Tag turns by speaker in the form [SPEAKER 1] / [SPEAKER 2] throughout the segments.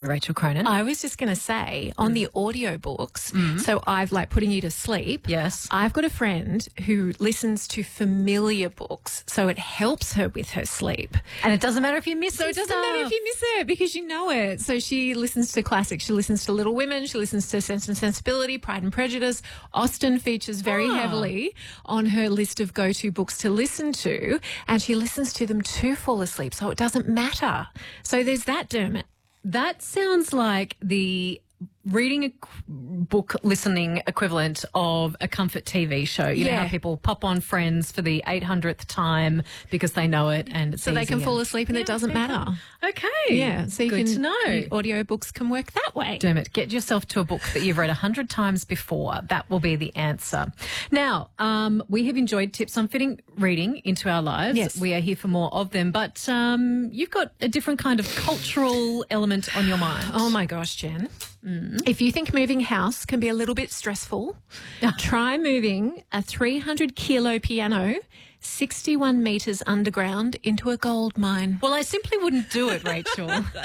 [SPEAKER 1] Rachel Cronin.
[SPEAKER 2] I was just going to say, on the audiobooks, so I've like putting you to sleep.
[SPEAKER 1] Yes.
[SPEAKER 2] I've got a friend who listens to familiar books, so it helps her with her sleep.
[SPEAKER 1] And it doesn't matter if you miss
[SPEAKER 2] So it doesn't matter if you miss it because you know it. So she listens to classics. She listens to Little Women. She listens to Sense and Sensibility, Pride and Prejudice. Austen features very heavily on her list of go-to books to listen to, and she listens to them to fall asleep, so it doesn't matter. So there's that, Dermot.
[SPEAKER 1] That sounds like the reading a book listening equivalent of a comfort TV show. You know how people pop on Friends for the 800th time because they know it and it's
[SPEAKER 2] So they can fall asleep and it doesn't matter.
[SPEAKER 1] Okay.
[SPEAKER 2] Yeah, so you
[SPEAKER 1] Good
[SPEAKER 2] can
[SPEAKER 1] to know.
[SPEAKER 2] audiobooks can work that way.
[SPEAKER 1] Dermot, get yourself to a book that you've read 100 times before. That will be the answer. Now, we have enjoyed tips on fitting reading into our lives.
[SPEAKER 2] Yes.
[SPEAKER 1] We are here for more of them, but you've got a different kind of cultural element on your mind.
[SPEAKER 2] Oh my gosh, Jen. If you think moving house can be a little bit stressful, try moving a 300-kilo piano 61 metres underground into a gold mine.
[SPEAKER 1] Well, I simply wouldn't do it, Rachel.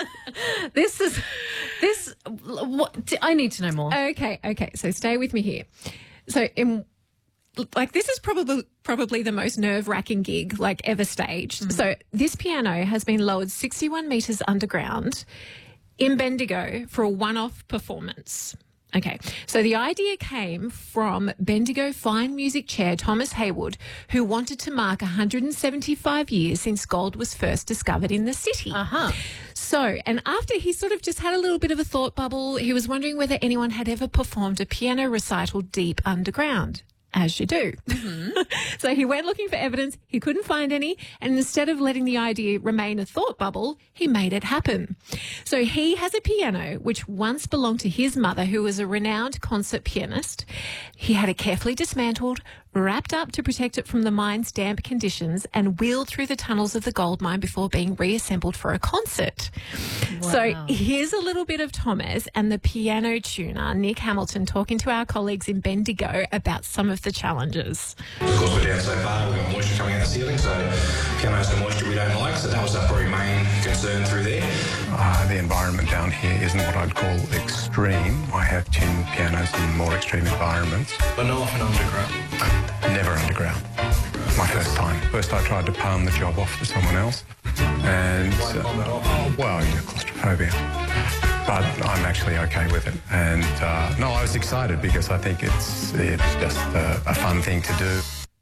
[SPEAKER 1] I need to know more.
[SPEAKER 2] Okay. So stay with me here. So this is probably the most nerve-wracking gig ever staged. So this piano has been lowered 61 metres underground in Bendigo for a one-off performance. Okay, so the idea came from Bendigo fine music chair Thomas Haywood, who wanted to mark 175 years since gold was first discovered in the city. So, and after he sort of just had a little bit of a thought bubble, he was wondering whether anyone had ever performed a piano recital deep underground. As you do. So he went looking for evidence. He couldn't find any. And instead of letting the idea remain a thought bubble, he made it happen. So he has a piano which once belonged to his mother, who was a renowned concert pianist. He had it carefully dismantled, wrapped up to protect it from the mine's damp conditions, and wheeled through the tunnels of the gold mine before being reassembled for a concert.
[SPEAKER 1] Wow.
[SPEAKER 2] So here's a little bit of Thomas and the piano tuner, Nick Hamilton, talking to our colleagues in Bendigo about some of the challenges.
[SPEAKER 3] Because we're down so far, we've got moisture coming out the ceiling, so piano has the moisture we don't like, so that was our probably main concern through there.
[SPEAKER 4] The environment down here isn't what I'd call extreme. I have tuned pianos in more extreme environments.
[SPEAKER 3] But not often underground.
[SPEAKER 4] Never underground. My first time. First I tried to palm the job off to someone else. And, claustrophobia. But I'm actually okay with it. And, I was excited because I think it's just a fun thing to do.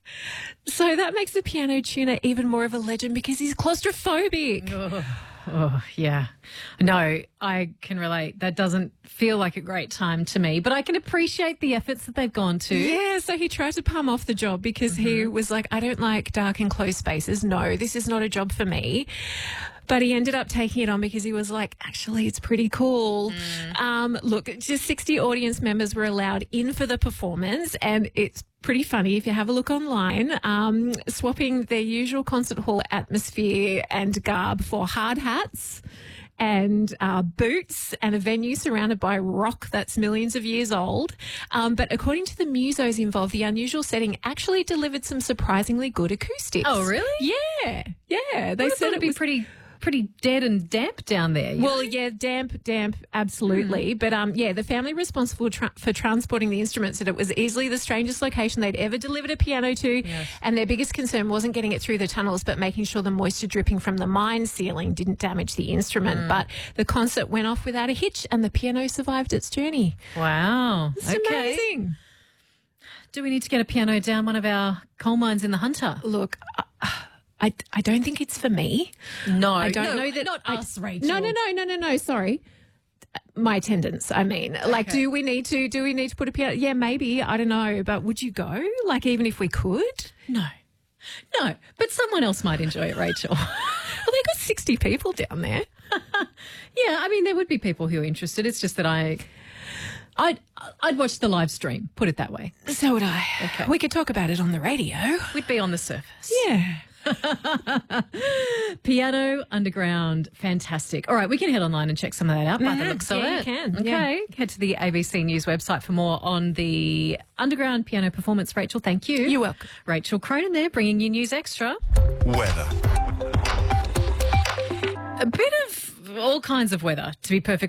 [SPEAKER 2] So that makes the piano tuner even more of a legend because he's claustrophobic.
[SPEAKER 1] Oh, yeah. No, I can relate. That doesn't feel like a great time to me, but I can appreciate the efforts that they've gone to.
[SPEAKER 2] Yeah, so he tried to palm off the job because he was like, I don't like dark and closed spaces. No, this is not a job for me. But he ended up taking it on because he was like, actually, it's pretty cool. Look, just 60 audience members were allowed in for the performance, and it's pretty funny if you have a look online, swapping their usual concert hall atmosphere and garb for hard hats and boots and a venue surrounded by rock that's millions of years old. But according to the musos involved, the unusual setting actually delivered some surprisingly good acoustics.
[SPEAKER 1] Oh, really?
[SPEAKER 2] Yeah. They said
[SPEAKER 1] it'd be pretty dead and damp down there.
[SPEAKER 2] Well, yeah, damp, absolutely. But, the family responsible for transporting the instruments said it was easily the strangest location they'd ever delivered a piano to.
[SPEAKER 1] Yes.
[SPEAKER 2] And their biggest concern wasn't getting it through the tunnels, but making sure the moisture dripping from the mine ceiling didn't damage the instrument. But the concert went off without a hitch and the piano survived its journey.
[SPEAKER 1] Wow.
[SPEAKER 2] It's amazing.
[SPEAKER 1] Do we need to get a piano down one of our coal mines in the Hunter?
[SPEAKER 2] Look, I don't think it's for me.
[SPEAKER 1] No,
[SPEAKER 2] I don't know that.
[SPEAKER 1] Not us, Rachel.
[SPEAKER 2] No. Sorry. My attendance, I mean. Like, do we need to put a piano? Yeah, maybe. I don't know. But would you go? Like, even if we could?
[SPEAKER 1] No. But someone else might enjoy it, Rachel.
[SPEAKER 2] Well, they got 60 people down there.
[SPEAKER 1] Yeah, I mean, there would be people who are interested. It's just that I'd watch the live stream, put it that way.
[SPEAKER 2] So would I.
[SPEAKER 1] Okay.
[SPEAKER 2] We could talk about it on the radio.
[SPEAKER 1] We'd be on the surface.
[SPEAKER 2] Yeah.
[SPEAKER 1] Piano underground, fantastic. All right, we can head online and check some of that out by the looks of it.
[SPEAKER 2] Yeah, you can.
[SPEAKER 1] Okay, head to the ABC News website for more on the underground piano performance. Rachel, thank you.
[SPEAKER 2] You're welcome.
[SPEAKER 1] Rachel Cronin there, bringing you News Extra.
[SPEAKER 4] Weather.
[SPEAKER 1] A bit of all kinds of weather, to be perfectly